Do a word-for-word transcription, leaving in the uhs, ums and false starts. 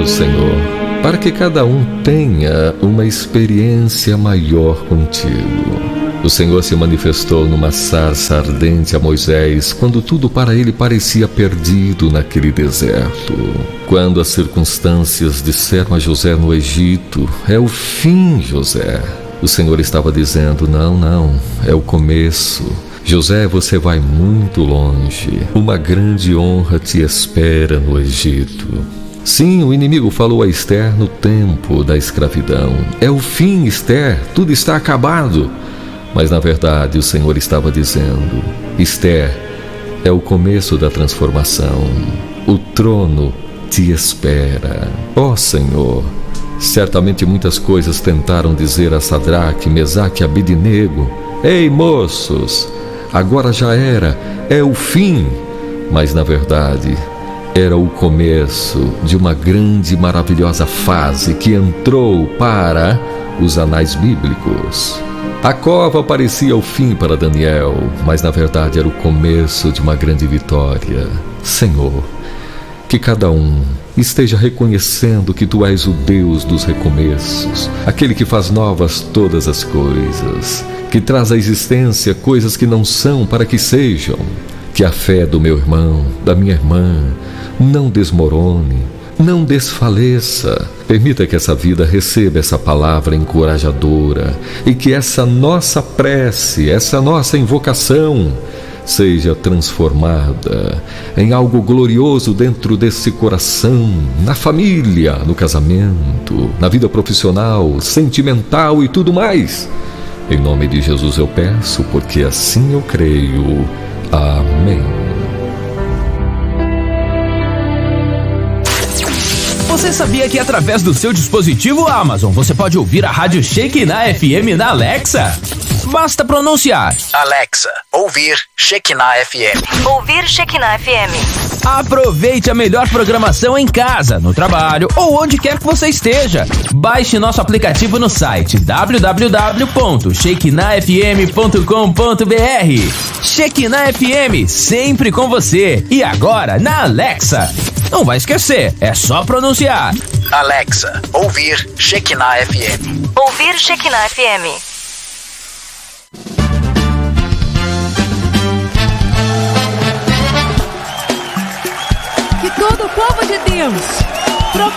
plano, Senhor, para que cada um tenha uma experiência maior contigo. O Senhor se manifestou numa sarça ardente a Moisés quando tudo para ele parecia perdido naquele deserto. Quando as circunstâncias disseram a José no Egito: é o fim, José. O Senhor estava dizendo: não, não, é o começo. José, você vai muito longe. Uma grande honra te espera no Egito. Sim, o inimigo falou a Esther no tempo da escravidão: é o fim, Esther, tudo está acabado. Mas na verdade o Senhor estava dizendo: Esther, é o começo da transformação. O trono te espera. Ó Senhor, certamente muitas coisas tentaram dizer a Sadraque, Mesaque e Abednego: ei, moços, agora já era, é o fim. Mas na verdade era o começo de uma grande e maravilhosa fase que entrou para os anais bíblicos. A cova parecia o fim para Daniel, mas na verdade era o começo de uma grande vitória. Senhor, que cada um esteja reconhecendo que Tu és o Deus dos recomeços, aquele que faz novas todas as coisas, que traz à existência coisas que não são para que sejam. Que a fé do meu irmão, da minha irmã, não desmorone, não desfaleça. Permita que essa vida receba essa palavra encorajadora e que essa nossa prece, essa nossa invocação seja transformada em algo glorioso dentro desse coração, na família, no casamento, na vida profissional, sentimental e tudo mais. Em nome de Jesus eu peço, porque assim eu creio. Amém. Você sabia que através do seu dispositivo Amazon você pode ouvir a Rádio Shekinah F M na Alexa? Basta pronunciar: Alexa, ouvir Shekinah F M. Ouvir Shekinah F M. Aproveite a melhor programação em casa, no trabalho ou onde quer que você esteja. Baixe nosso aplicativo no site w w w ponto shekinah f m ponto com ponto b r. Shekinah F M, sempre com você. E agora na Alexa. Não vai esquecer, é só pronunciar: Alexa, ouvir Shekinah F M. Ouvir Shekinah F M. Que todo o povo de Deus